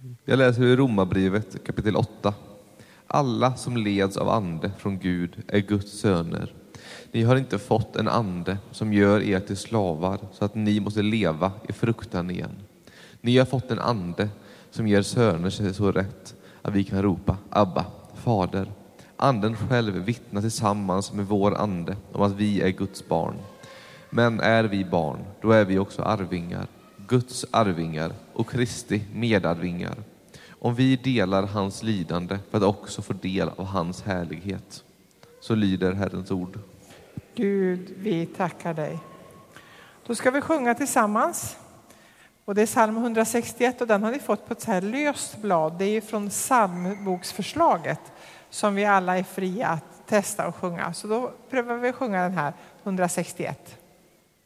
Jag läser i Romarbrevet kapitel 8. Alla som leds av ande från Gud är Guds söner. Ni har inte fått en ande som gör er till slavar så att ni måste leva i fruktan igen. Ni har fått en ande som ger söner så rätt att vi kan ropa Abba, Fader. Anden själv vittnar tillsammans med vår ande om att vi är Guds barn. Men är vi barn, då är vi också arvingar, Guds arvingar och Kristi medarvingar. Om vi delar hans lidande för att också få del av hans härlighet. Så lyder Herrens ord. Gud, vi tackar dig. Då ska vi sjunga tillsammans. Och det är psalm 161 och den har ni fått på ett så här löst blad. Det är från psalmboksförslaget som vi alla är fria att testa och sjunga. Så då prövar vi att sjunga den här 161.